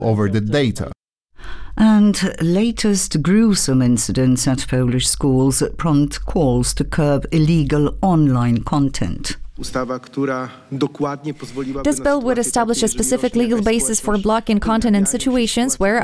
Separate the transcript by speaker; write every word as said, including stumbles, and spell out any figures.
Speaker 1: over the data.
Speaker 2: And latest gruesome incidents at Polish schools prompt calls to curb illegal online content.
Speaker 3: This bill would establish a specific legal basis for blocking content in situations where